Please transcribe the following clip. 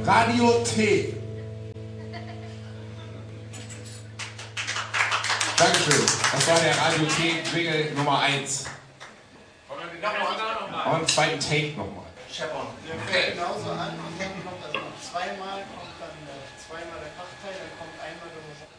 Radiothek. Dankeschön. Das war der Radiothek-Jingle Nummer 1. Und einen zweiten Take nochmal. Scheppern. Okay. Genauso an und dann kommt das noch zweimal, kommt dann zweimal der Fachteil, dann kommt einmal der